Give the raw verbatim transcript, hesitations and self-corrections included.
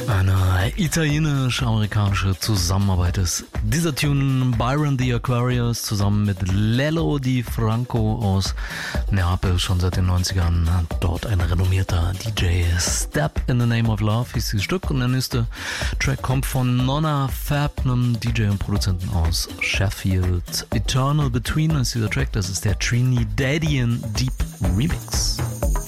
Eine italienisch-amerikanische Zusammenarbeit ist dieser Tune Byron the Aquarius zusammen mit Lello Di Franco aus Neapel, schon seit den neunzigern. Dort ein renommierter D J. Step in the Name of Love hieß dieses Stück und der nächste Track kommt von Nonna Fab, einem D J und Produzenten aus Sheffield. Eternal Between ist dieser Track, das ist der Trinidadian Deep Remix.